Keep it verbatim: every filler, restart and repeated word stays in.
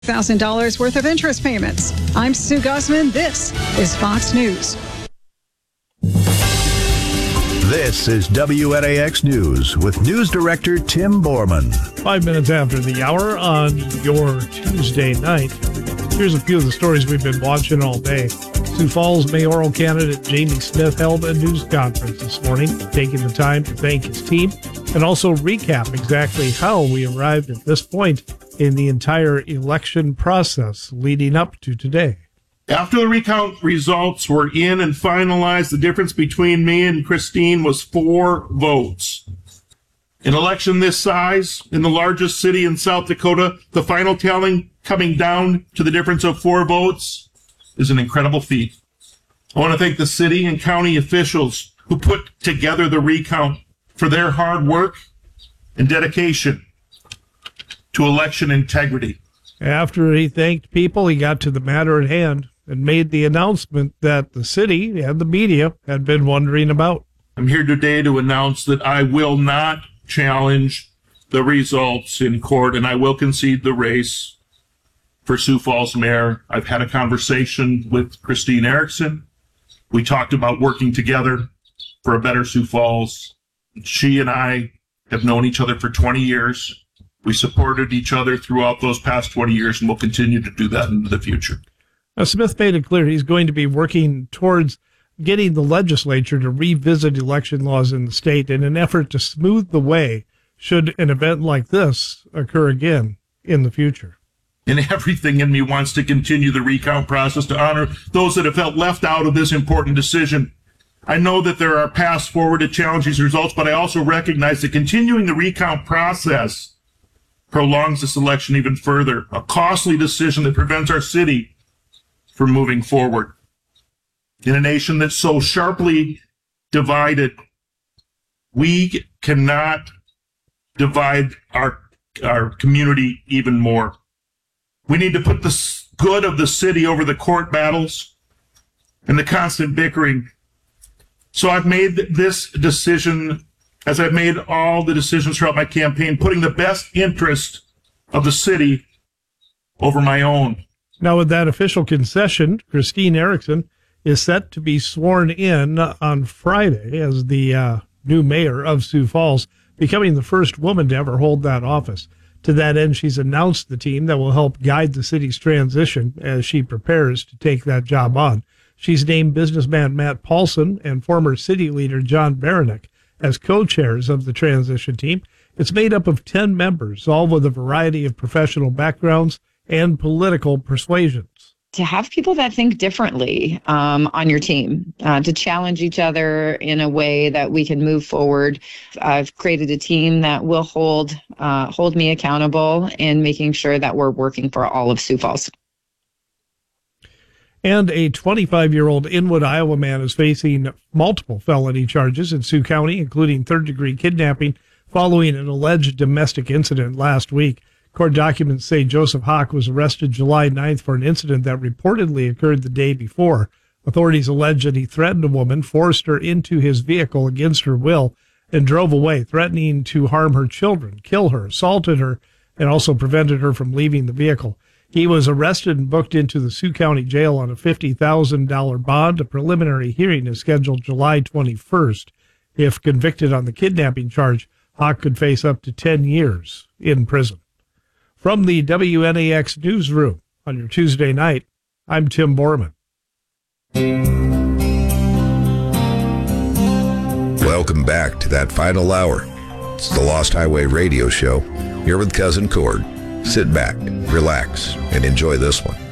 one thousand dollars worth of interest payments. I'm Sue Guzman. This is Fox News. This is W N A X News with News Director Tim Borman. Five minutes after the hour on your Tuesday night. Here's a few of the stories we've been watching all day. Sioux Falls mayoral candidate Jamie Smith held a news conference this morning, taking the time to thank his team and also recap exactly how we arrived at this point in the entire election process leading up to today. After the recount results were in and finalized, the difference between me and Christine was four votes. An election this size, in the largest city in South Dakota, the final tallying coming down to the difference of four votes is an incredible feat. I want to thank the city and county officials who put together the recount for their hard work and dedication to election integrity. After he thanked people, he got to the matter at hand and made the announcement that the city and the media had been wondering about. I'm here today to announce that I will not challenge the results in court, and I will concede the race for Sioux Falls mayor. I've had a conversation with Christine Erickson. We talked about working together for a better Sioux Falls. She and I have known each other for twenty years. We supported each other throughout those past twenty years, and we'll continue to do that into the future. Now, Smith made it clear he's going to be working towards getting the legislature to revisit election laws in the state in an effort to smooth the way should an event like this occur again in the future. And everything in me wants to continue the recount process to honor those that have felt left out of this important decision. I know that there are paths forward to challenge these results, but I also recognize that continuing the recount process prolongs this election even further, a costly decision that prevents our city from moving forward. In a nation that's so sharply divided, we cannot divide our, our community even more. We need to put the good of the city over the court battles and the constant bickering. So I've made this decision, as I've made all the decisions throughout my campaign, putting the best interest of the city over my own. Now, with that official concession, Christine Erickson is set to be sworn in on Friday as the uh, new mayor of Sioux Falls, becoming the first woman to ever hold that office. To that end, she's announced the team that will help guide the city's transition as she prepares to take that job on. She's named businessman Matt Paulson and former city leader John Baranek as co-chairs of the transition team. It's made up of ten members, all with a variety of professional backgrounds and political persuasions. To have people that think differently um, on your team, uh, to challenge each other in a way that we can move forward. I've created a team that will hold uh, hold me accountable in making sure that we're working for all of Sioux Falls. And a twenty-five-year-old Inwood, Iowa man is facing multiple felony charges in Sioux County, including third-degree kidnapping, following an alleged domestic incident last week. Court documents say Joseph Hawk was arrested July ninth for an incident that reportedly occurred the day before. Authorities allege that he threatened a woman, forced her into his vehicle against her will, and drove away, threatening to harm her children, kill her, assaulted her, and also prevented her from leaving the vehicle. He was arrested and booked into the Sioux County Jail on a fifty thousand dollars bond. A preliminary hearing is scheduled July twenty-first. If convicted on the kidnapping charge, Hawk could face up to ten years in prison. From the W N A X newsroom on your Tuesday night, I'm Tim Borman. Welcome back to that final hour. It's the Lost Highway Radio Show, here with Cousin Cord. Sit back, relax, and enjoy this one.